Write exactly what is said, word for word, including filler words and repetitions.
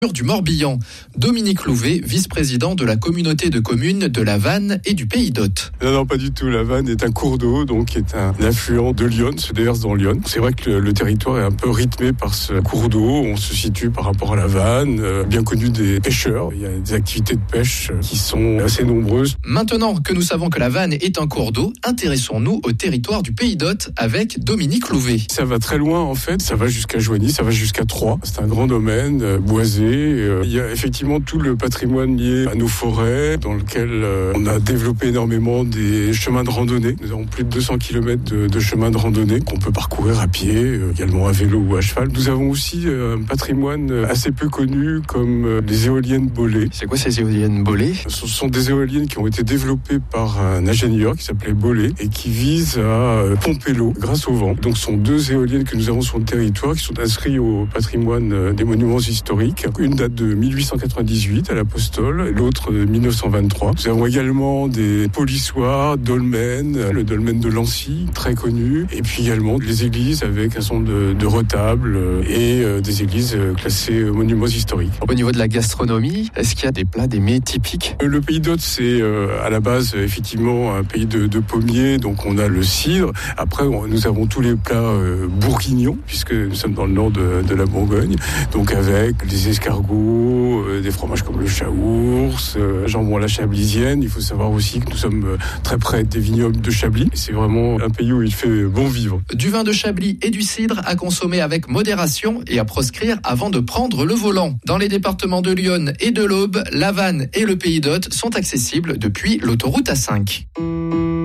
du Morbihan. Dominique Louvet, vice-président de la communauté de communes de la Vanne et du Pays d'Hôte. Non, non, pas du tout. La Vanne est un cours d'eau, donc qui est un affluent de l'Yonne, se déverse dans l'Yonne. C'est vrai que le, le territoire est un peu rythmé par ce cours d'eau. On se situe par rapport à la Vanne, euh, bien connu des pêcheurs. Il y a des activités de pêche qui sont assez nombreuses. Maintenant que nous savons que la Vanne est un cours d'eau, intéressons-nous au territoire du Pays d'Hôte avec Dominique Louvet. Ça va très loin en fait. Ça va jusqu'à Joigny, ça va jusqu'à Troyes. C'est un grand domaine euh, boisé. Il y a effectivement tout le patrimoine lié à nos forêts, dans lequel on a développé énormément des chemins de randonnée. Nous avons plus de deux cents kilomètres de, de chemins de randonnée qu'on peut parcourir à pied, également à vélo ou à cheval. Nous avons aussi un patrimoine assez peu connu comme les éoliennes Bollée. C'est quoi ces éoliennes Bollée ? Ce sont des éoliennes qui ont été développées par un ingénieur qui s'appelait Bollée et qui visent à pomper l'eau grâce au vent. Donc ce sont deux éoliennes que nous avons sur le territoire qui sont inscrites au patrimoine des monuments historiques. Une date de mille huit cent quatre-vingt-dix-huit à l'Apostole, et l'autre de mille neuf cent vingt-trois. Nous avons également des polissoirs, dolmens, le dolmen de Lancy, très connu, et puis également les églises avec un certain nombre de, de retables et euh, des églises classées monuments historiques. Au niveau de la gastronomie, est-ce qu'il y a des plats, des mets typiques ? Le Pays d'Hôte, c'est euh, à la base effectivement un pays de, de pommiers, donc on a le cidre. Après, on, nous avons tous les plats euh, bourguignons, puisque nous sommes dans le nord de, de la Bourgogne, donc avec les escargots, euh, des fromages comme le chaours, euh, jambon à la chablisienne. Il faut savoir aussi que nous sommes euh, très près des vignobles de Chablis. C'est vraiment un pays où il fait bon vivre. Du vin de Chablis et du cidre à consommer avec modération et à proscrire avant de prendre le volant. Dans les départements de l'Yonne et de l'Aube, la Vanne et le Pays d'Hôte sont accessibles depuis l'autoroute A cinq.